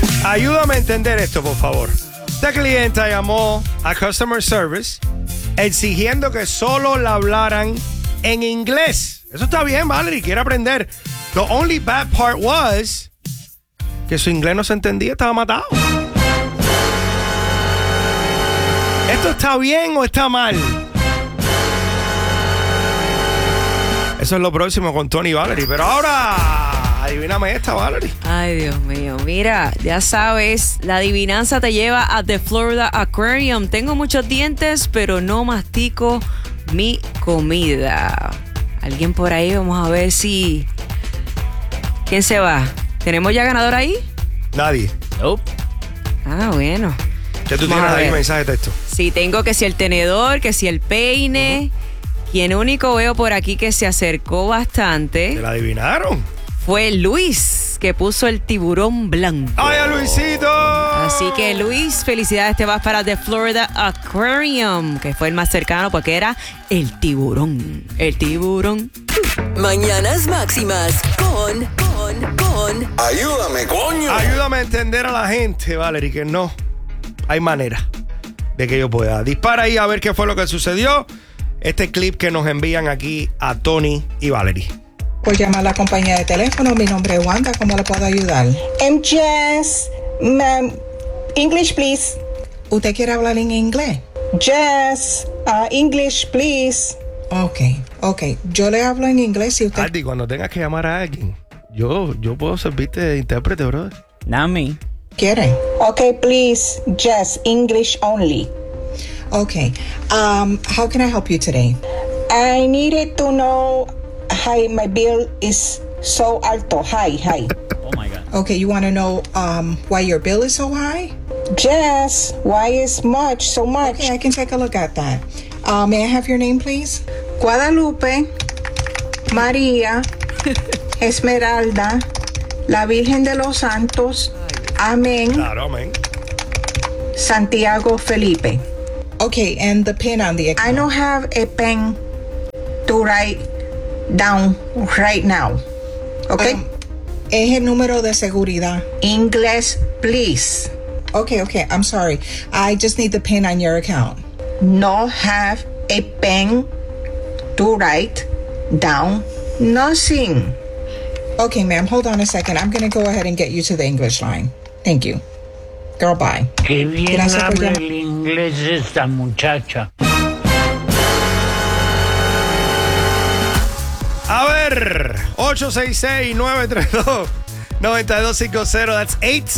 Ayúdame a entender esto, por favor. Esta clienta llamó a Customer Service exigiendo que solo la hablaran en inglés. Eso está bien, Valerie, quiere aprender. The only bad part was que su inglés no se entendía, estaba matado. ¿Esto está bien o está mal? Eso es lo próximo con Tony y Valerie. Pero ahora, adivíname esta, Valerie. Ay, Dios mío. Mira, ya sabes, la adivinanza te lleva a The Florida Aquarium. Tengo muchos dientes, pero no mastico mi comida. ¿Alguien por ahí? Vamos a ver si... ¿Quién se va? ¿Tenemos ya ganador ahí? Nadie. Nope. Ah, bueno. ¿Qué tú tienes ahí, mensaje de texto? Sí, tengo que si el tenedor, que si el peine. Quien único veo por aquí que se acercó bastante. ¿Te la adivinaron? Fue Luis, que puso el tiburón blanco. ¡Ay, a Luisito! Así que, Luis, felicidades, te vas para The Florida Aquarium, que fue el más cercano porque era el tiburón. El tiburón. Mañanas máximas con... Ayúdame, coño. Ayúdame a entender a la gente, Valerie, que no hay manera de que yo pueda. Dispara ahí a ver qué fue lo que sucedió. Este clip que nos envían aquí a Tony y Valerie. Por llamar a la compañía de teléfono, mi nombre es Wanda, ¿cómo le puedo ayudar? Yes, ma'am. English, please. ¿Usted quiere hablar en inglés? Yes, English, please. Ok. Yo le hablo en inglés si usted... Aldi, cuando tengas que llamar a alguien, yo puedo servirte de intérprete, brother. Not me. ¿Quiere? Okay, please. Yes, English only. Okay. How can I help you today? I needed to know how my bill is so alto. High. Oh my God. Okay, you want to know why your bill is so high? Yes, why is so much? Okay, I can take a look at that. May I have your name, please? Guadalupe, María, Esmeralda, la Virgen de los Santos, Amén, Claro, amén. Santiago Felipe. Okay, and the pin on the account. I don't have a pen to write down right now. Okay? Es el número de seguridad. English, please. Okay. I'm sorry. I just need the pin on your account. No have a pen to write down nothing. Okay, ma'am, hold on a second. I'm going to go ahead and get you to the English line. Thank you. Girl, bye. Qué bien Gracias por habla llamar. el inglés esta muchacha. A ver, 866-932-9250. That's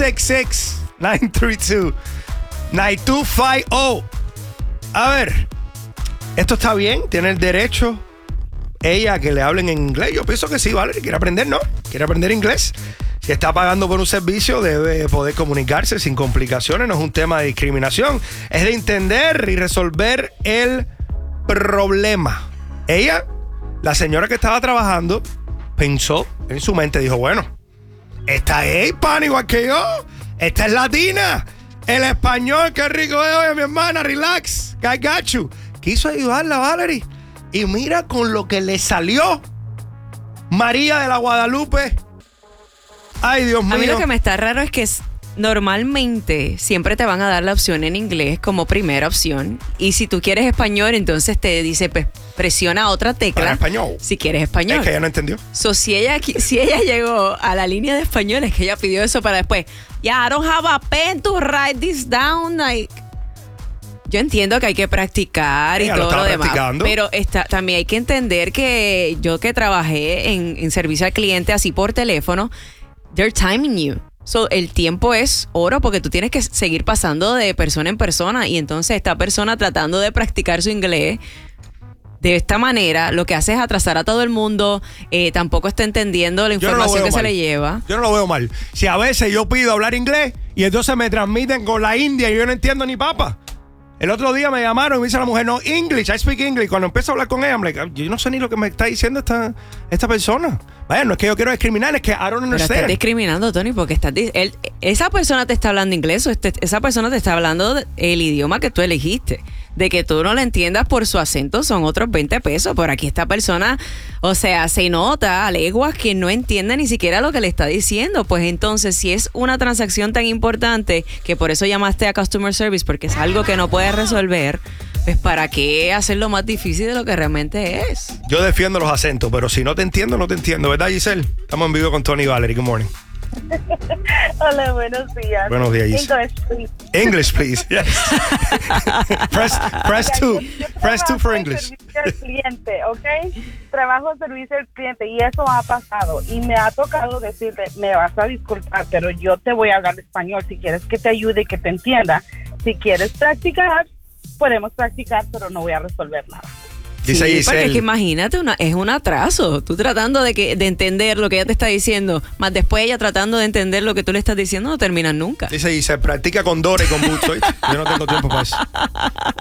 866-932-9250. A ver, ¿esto está bien? ¿Tiene el derecho ella a que le hablen en inglés? Yo pienso que sí, Valerie. ¿Quiere aprender? ¿No? ¿Quiere aprender inglés? Si está pagando por un servicio, debe poder comunicarse sin complicaciones. No es un tema de discriminación. Es de entender y resolver el problema. Ella, la señora que estaba trabajando, pensó en su mente, dijo, bueno, esta es hispana igual que yo. Esta es latina. El español, qué rico es, oye, mi hermana, relax. I got you. Quiso ayudarla, Valerie. Y mira con lo que le salió. María de la Guadalupe. Ay, Dios mío. A mí lo que me está raro es que normalmente siempre te van a dar la opción en inglés como primera opción. Y si tú quieres español, entonces te dice, pues, presiona otra tecla. Para español. Si quieres español. Es que ella no entendió. So, si ella llegó a la línea de español, es que ella pidió eso para después. Yeah, I don't have a pen to write this down. Like, yo entiendo que hay que practicar y Ella todo lo demás. practicando. Pero también hay que entender que yo que trabajé en servicio al cliente así por teléfono, they're timing you. So, el tiempo es oro porque tú tienes que seguir pasando de persona en persona y entonces esta persona tratando de practicar su inglés de esta manera, lo que hace es atrasar a todo el mundo, tampoco está entendiendo la información que se le lleva. Yo no lo veo mal. Si a veces yo pido hablar inglés y entonces me transmiten con la India y yo no entiendo ni papa. El otro día me llamaron y me dice la mujer, no, English, I speak English. Cuando empiezo a hablar con ella, I'm like, yo no sé ni lo que me está diciendo esta persona. Vaya, no es que yo quiero discriminar, es que I don't Pero understand. estás discriminando, Tony, porque esa persona te está hablando inglés o esa persona te está hablando el idioma que tú elegiste. de que tú no la entiendas por su acento son otros 20 pesos. Por aquí esta persona, o sea, se nota a leguas que no entiende ni siquiera lo que le está diciendo. Pues entonces, si es una transacción tan importante que por eso llamaste a Customer Service, porque es algo que no puedes resolver, pues ¿para qué hacerlo más difícil de lo que realmente es? Yo defiendo los acentos, pero si no te entiendo, no te entiendo, ¿verdad, Giselle? Estamos en vivo con Tony y Valerie. Good morning. Hola, buenos días. Buenos días, Giselle. English, please. Yes. press 2. Press 2 for English. Servicio al cliente, ¿ok? Trabajo en servicio al cliente y eso ha pasado. Y me ha tocado decirle, me vas a disculpar, pero yo te voy a hablar español si quieres que te ayude y que te entienda. Si quieres practicar, podemos practicar, pero no voy a resolver nada. Dice sí, Giselle. porque es que imagínate, es un atraso. Tú tratando de entender lo que ella te está diciendo, más después ella tratando de entender lo que tú le estás diciendo, no terminas nunca. Dice Giselle, practica con Dora y con Bucho. Yo no tengo tiempo para eso.